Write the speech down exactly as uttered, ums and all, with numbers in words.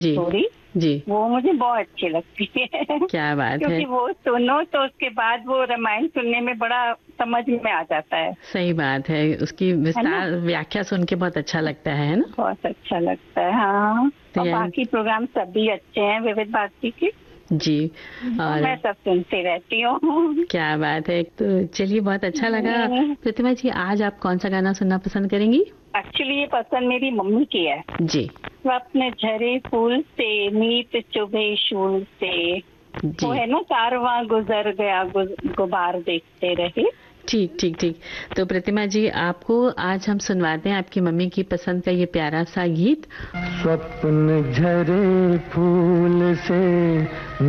जी story, जी। वो मुझे बहुत अच्छी लगती है। क्या बात है। क्योंकि वो सुनो तो उसके बाद वो रामायण सुनने में बड़ा समझ में आ जाता है। सही बात है, उसकी विस्तार व्याख्या सुन के बहुत अच्छा लगता है ना। बहुत अच्छा लगता है, हाँ। तो और बाकी प्रोग्राम सभी अच्छे हैं विविध भारती के। जी, और मैं सब सुनती रहती हूँ। क्या बात है। तो चलिए, बहुत अच्छा लगा। प्रतिमा जी, आज आप कौन सा गाना सुनना पसंद करेंगी? एक्चुअली ये पसंद मेरी मम्मी की है। जी। स्वप्न झरे फूल से, मीत चुभे शूल से, वो है ना, कारवां गुजर गया गुबार देखते रहे। ठीक ठीक ठीक। तो प्रतिमा जी, आपको आज हम सुनवाते हैं आपकी मम्मी की पसंद का ये प्यारा सा गीत। स्वप्न झरे फूल से